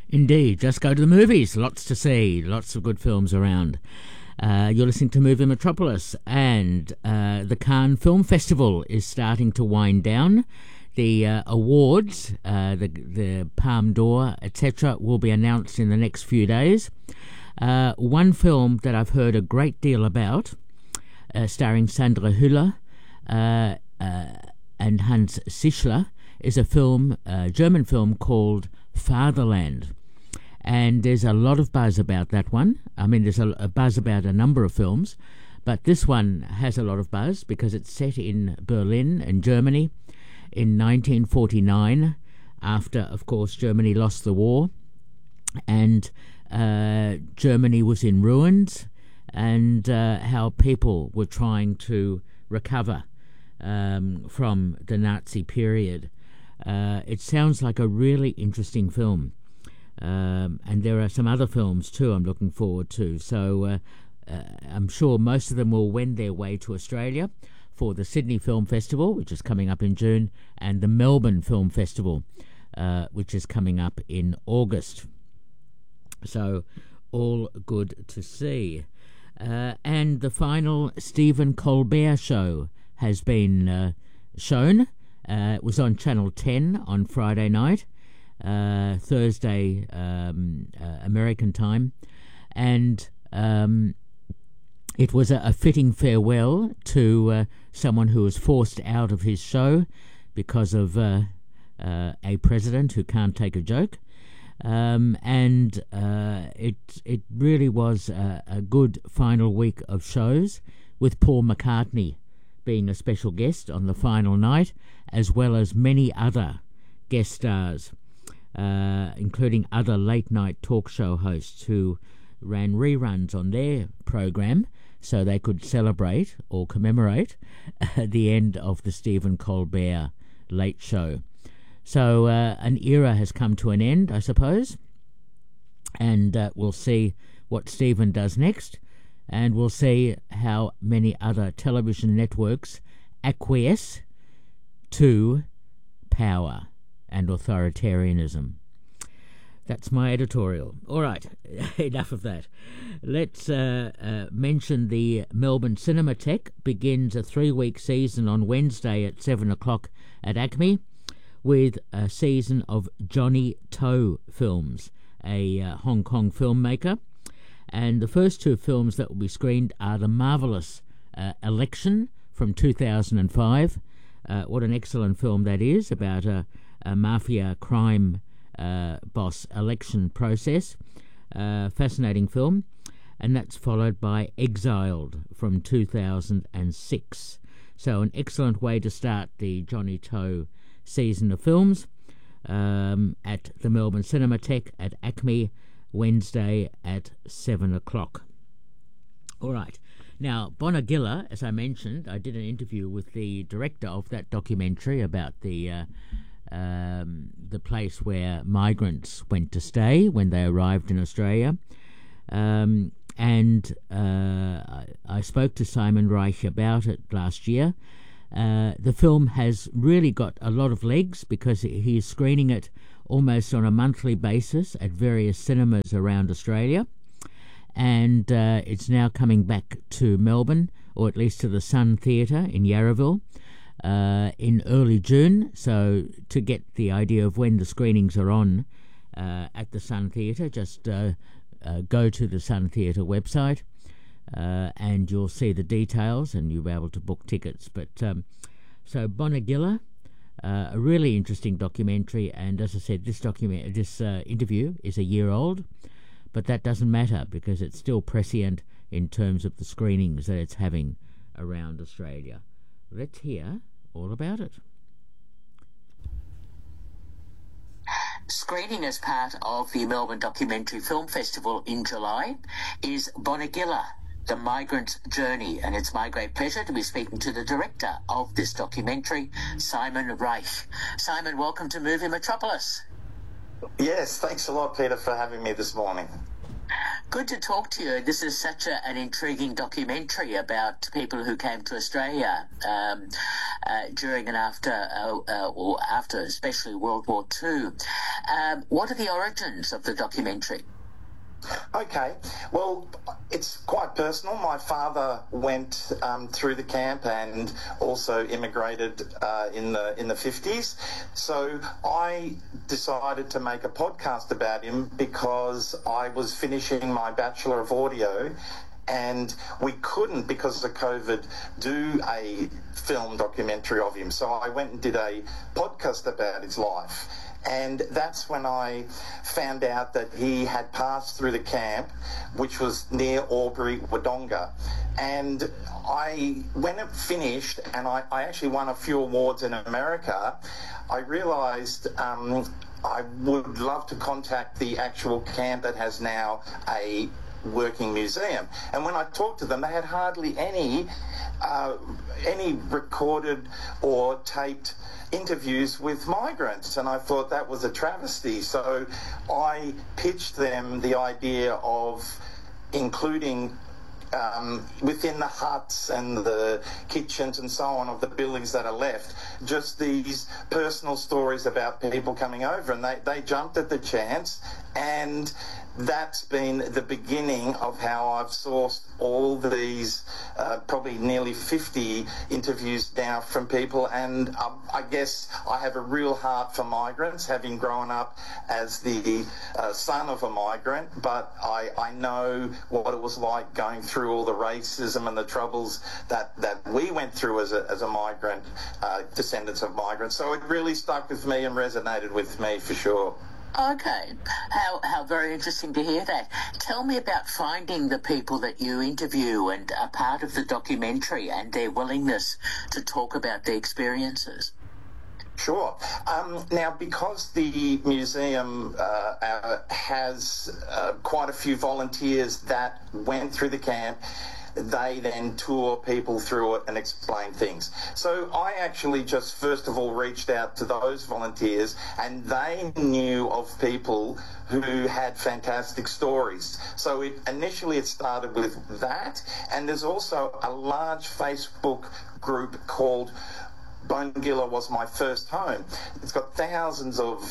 Indeed, just go to the movies. Lots to see, lots of good films around. You're listening to Movie Metropolis, and the Cannes Film Festival is starting to wind down. The awards, the Palme d'Or, etc., will be announced in the next few days. One film that I've heard a great deal about, starring Sandra Hüller and Hans Sichler, is a German film called Fatherland. And there's a lot of buzz about that one. I mean, there's a buzz about a number of films, but this one has a lot of buzz because it's set in Berlin and Germany in 1949, after, of course, Germany lost the war, and Germany was in ruins, and how people were trying to recover from the Nazi period. It sounds like a really interesting film. And there are some other films too I'm looking forward to. So I'm sure most of them will wend their way to Australia for the Sydney Film Festival, which is coming up in June, and the Melbourne Film Festival, which is coming up in August. So all good to see. And the final Stephen Colbert show has been shown. It was on Channel 10 on Friday night. Thursday American time, and it was a fitting farewell to someone who was forced out of his show because of a president who can't take a joke, and it really was a good final week of shows, with Paul McCartney being a special guest on the final night, as well as many other guest stars, including other late-night talk show hosts who ran reruns on their program so they could celebrate or commemorate the end of the Stephen Colbert Late Show. So an era has come to an end, I suppose, and we'll see what Stephen does next, and we'll see how many other television networks acquiesce to power and authoritarianism. That's my editorial. All right, enough of that. Let's mention the Melbourne Cinematheque begins a 3-week season on Wednesday at 7 o'clock at ACME with a season of Johnny To films, a Hong Kong filmmaker. And the first 2 films that will be screened are the marvellous Election from 2005. What an excellent film that is, about a mafia crime boss election process. Fascinating film. And that's followed by Exiled from 2006. So an excellent way to start the Johnny To season of films at the Melbourne Cinematheque at ACME, Wednesday at 7 o'clock. All right. Now, Bonegilla, as I mentioned, I did an interview with the director of that documentary about the place where migrants went to stay when they arrived in Australia. And I spoke to Simon Reich about it last year. The film has really got a lot of legs because he's screening it almost on a monthly basis at various cinemas around Australia. And it's now coming back to Melbourne, or at least to the Sun Theatre in Yarraville, in early June. So to get the idea of when the screenings are on at the Sun Theatre, just go to the Sun Theatre website and you'll see the details and you'll be able to book tickets. But so Bonegilla, a really interesting documentary, and as I said, this interview is a year old, but that doesn't matter because it's still prescient in terms of the screenings that it's having around Australia. Let's hear all about it. Screening as part of the Melbourne Documentary Film Festival in July is Bonegilla, The Migrant's Journey, and it's my great pleasure to be speaking to the director of this documentary, Simon Reich. Simon, welcome to Movie Metropolis. Yes, thanks a lot, Peter, for having me this morning. Good to talk to you. This is such an intriguing documentary about people who came to Australia during and after especially World War II. What are the origins of the documentary? Okay, well, it's quite personal. My father went through the camp and also immigrated in the 50s. So I decided to make a podcast about him because I was finishing my Bachelor of Audio, and we couldn't, because of COVID, do a film documentary of him. So I went and did a podcast about his life. And that's when I found out that he had passed through the camp, which was near Albury, Wodonga. And when it finished, and I actually won a few awards in America, I realised I would love to contact the actual camp that has now a working museum. And when I talked to them, they had hardly any recorded or taped interviews with migrants, and I thought that was a travesty. So I pitched them the idea of including within the huts and the kitchens and so on of the buildings that are left, just these personal stories about people coming over, and they jumped at the chance, and that's been the beginning of how I've sourced all these probably nearly 50 interviews now from people. And I guess I have a real heart for migrants, having grown up as the son of a migrant, but I know what it was like going through all the racism and the troubles that we went through as a migrant, descendants of migrants. So it really stuck with me and resonated with me for sure. Okay, how very interesting to hear that. Tell me about finding the people that you interview and are part of the documentary and their willingness to talk about their experiences. Sure. Now, because the museum has quite a few volunteers that went through the camp, they then tour people through it and explain things. So I actually just first of all reached out to those volunteers, and they knew of people who had fantastic stories. So initially it started with that, and there's also a large Facebook group called Bonegilla Was My First Home. It's got thousands of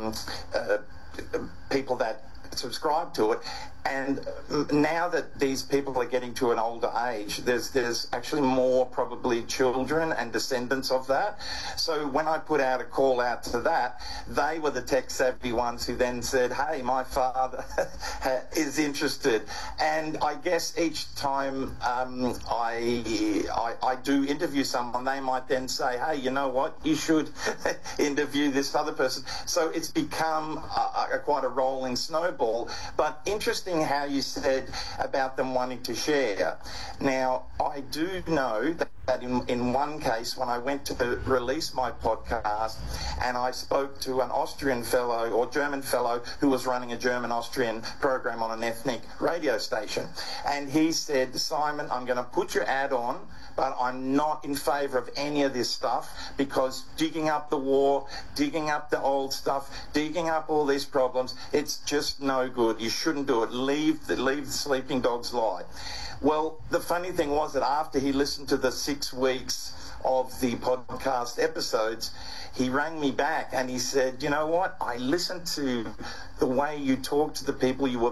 people that subscribe to it, and now that these people are getting to an older age, there's actually more probably children and descendants of that. So when I put out a call out to that, they were the tech savvy ones who then said, hey, my father is interested. And I guess each time I do interview someone, they might then say, hey, you know what, you should interview this other person. So it's become quite a rolling snowball. But interesting how you said about them wanting to share. Now, I do know that in one case, when I went to release my podcast and I spoke to an Austrian fellow or German fellow who was running a German-Austrian program on an ethnic radio station, and he said, Simon, I'm going to put your ad on, but I'm not in favour of any of this stuff, because digging up the war, digging up the old stuff, digging up all these problems, it's just no good. You shouldn't do it. Leave the sleeping dogs lie. Well, the funny thing was that after he listened to the 6 weeks of the podcast episodes, he rang me back and he said, you know what, I listened to the way you talk to the people you were